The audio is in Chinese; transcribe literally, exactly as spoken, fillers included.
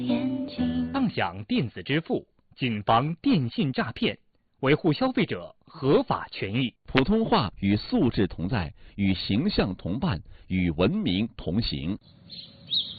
当响电子支付，谨防电信诈骗，维护消费者合法权益。 普通话与素质同在，与形象同伴，与文明同行。